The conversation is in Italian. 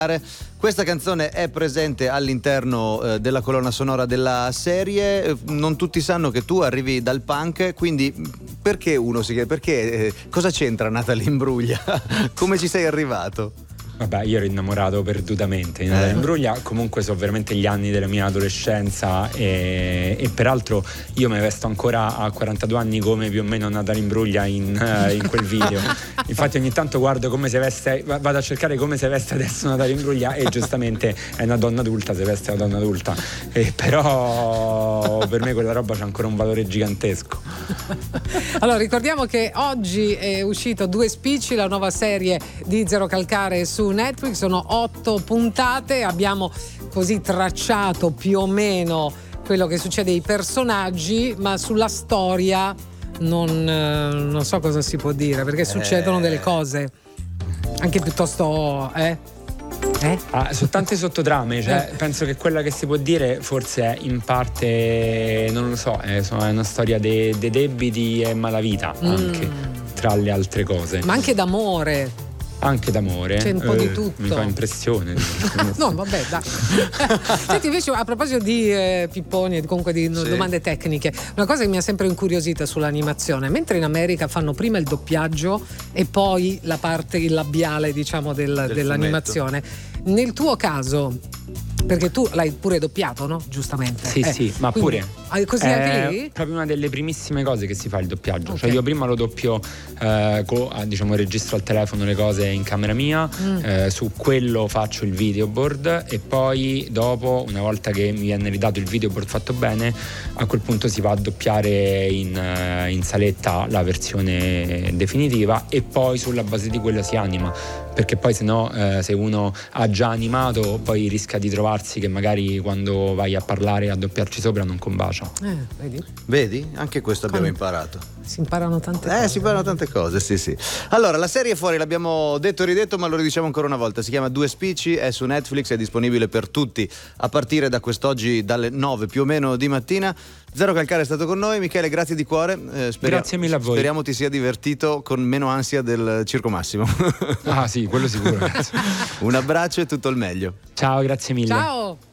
Questa canzone è presente all'interno della colonna sonora della serie. Non tutti sanno che tu arrivi dal punk, quindi perché uno si chiede perché cosa c'entra Natalie Imbruglia? Come ci sei arrivato? Vabbè, io ero innamorato perdutamente di Natalie Imbruglia, comunque sono veramente gli anni della mia adolescenza e peraltro io mi vesto ancora a 42 anni come più o meno Natalie Imbruglia in quel video. Infatti ogni tanto guardo come si veste, vado a cercare come si veste adesso Natalie Imbruglia e giustamente è una donna adulta, si veste una donna adulta, però per me quella roba c'ha ancora un valore gigantesco. Allora ricordiamo che oggi è uscito Due Spicci, la nuova serie di Zero Calcare su Netflix, sono 8 puntate, abbiamo così tracciato più o meno quello che succede ai personaggi, ma sulla storia non so cosa si può dire, perché succedono delle cose anche piuttosto su tante sottotrame, cioè penso che quella che si può dire forse è in parte, non lo so, è una storia dei debiti e malavita anche, tra le altre cose, ma anche d'amore. Anche d'amore, c'è un po' di tutto. Mi fa impressione. No, vabbè, dai. Senti, invece, a proposito di pipponi e comunque di domande tecniche, una cosa che mi ha sempre incuriosita sull'animazione, mentre in America fanno prima il doppiaggio e poi la parte il labiale, diciamo, dell'animazione, nel tuo caso, perché tu l'hai pure doppiato, no? Giustamente. Sì, ma quindi, pure. Così anche lì? Proprio una delle primissime cose che si fa il doppiaggio. Okay. Cioè io prima lo doppio, diciamo registro al telefono le cose in camera mia, su quello faccio il videoboard e poi dopo, una volta che mi viene ridato il videoboard fatto bene, a quel punto si va a doppiare in saletta la versione definitiva e poi sulla base di quello si anima, perché poi se uno ha già animato poi rischia di trovarsi che magari quando vai a parlare a doppiarci sopra non combacia. Vedi? Anche questo abbiamo imparato. Si imparano tante cose. Si imparano tante cose, sì. Allora, la serie è fuori, l'abbiamo detto e ridetto, ma lo ridiciamo ancora una volta. Si chiama Due Spicci, è su Netflix, è disponibile per tutti a partire da quest'oggi dalle 9 più o meno di mattina. Zero Calcare è stato con noi. Michele, grazie di cuore. Grazie mille a voi. Speriamo ti sia divertito con meno ansia del Circo Massimo. Ah sì, quello sicuro. Un abbraccio e tutto il meglio. Ciao, grazie mille. Ciao.